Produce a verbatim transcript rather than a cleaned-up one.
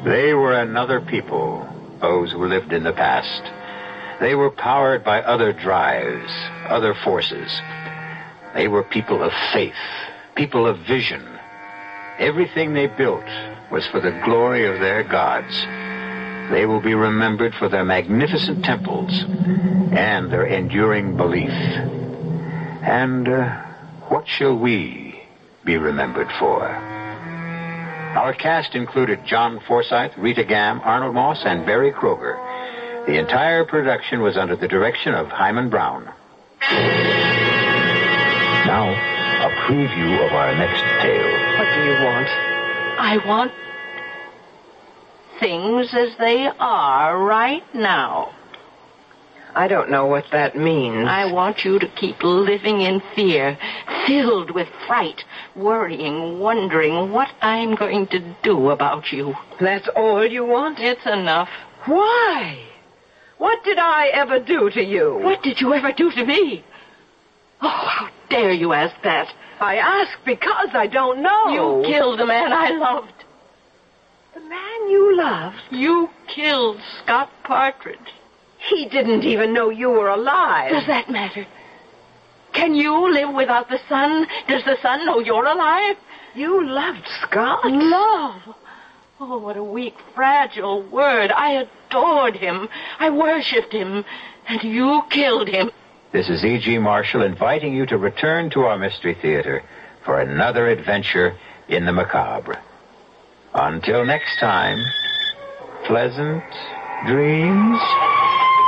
They were another people, those who lived in the past. They were powered by other drives, other forces. They were people of faith, people of vision. Everything they built was for the glory of their gods. They will be remembered for their magnificent temples and their enduring belief. And uh, what shall we be remembered for? Our cast included John Forsythe, Rita Gam, Arnold Moss, and Barry Kroger. The entire production was under the direction of Hyman Brown. Now, a preview of our next tale. What do you want? I want things as they are right now. I don't know what that means. I want you to keep living in fear, filled with fright, worrying, wondering what I'm going to do about you. That's all you want? It's enough. Why? What did I ever do to you? What did you ever do to me? Oh, how dare you ask that? I ask because I don't know. You killed the man I loved. The man you loved? You killed Scott Partridge. He didn't even know you were alive. Does that matter? Can you live without the sun? Does the sun know you're alive? You loved Scott? Love? Oh, what a weak, fragile word. I adored him. I worshipped him. And you killed him. This is E G. Marshall inviting you to return to our Mystery Theater for another adventure in the macabre. Until next time, pleasant dreams.